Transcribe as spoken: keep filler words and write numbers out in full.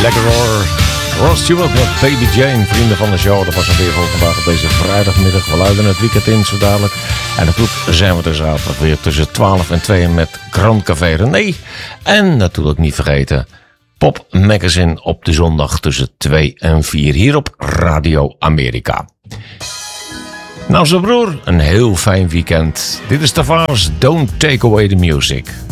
Lekker hoor. Ross Stewart met Baby Jane, vrienden van de show. Dat was er weer voor vandaag op deze vrijdagmiddag. We luiden het weekend in zo dadelijk. En natuurlijk zijn we er zaterdag weer tussen twaalf en twee met Grand Café René. En natuurlijk niet vergeten, Pop Magazine op de zondag tussen twee en vier hier op Radio Amerika. Nou, zijn broer, een heel fijn weekend. Dit is Tavares, Don't Take Away the Music.